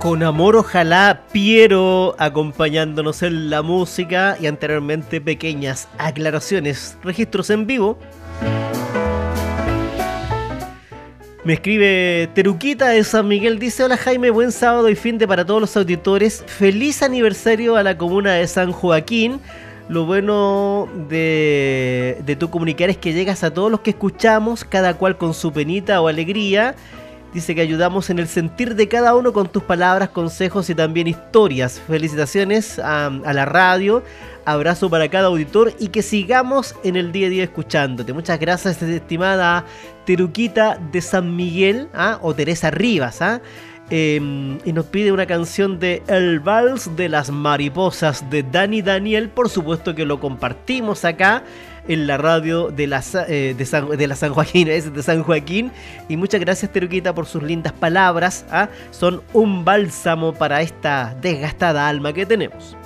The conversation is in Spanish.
Con amor, ojalá, Piero acompañándonos en la música y anteriormente pequeñas aclaraciones, registros en vivo. Me escribe Teruquita de San Miguel, dice: hola Jaime, buen sábado y fin de para todos los auditores, feliz aniversario a la comuna de San Joaquín. Lo bueno de tu comunicar es que llegas a todos los que escuchamos, cada cual con su penita o alegría. Dice que ayudamos en el sentir de cada uno con tus palabras, consejos y también historias. Felicitaciones a la radio, abrazo para cada auditor y que sigamos en el día a día escuchándote. Muchas gracias, estimada Teruquita de San Miguel, o Teresa Rivas, y nos pide una canción de El Vals de las Mariposas de Dani Daniel. Por supuesto que lo compartimos acá en la radio de San Joaquín. Y muchas gracias, Teruquita, por sus lindas palabras. Son un bálsamo para esta desgastada alma que tenemos.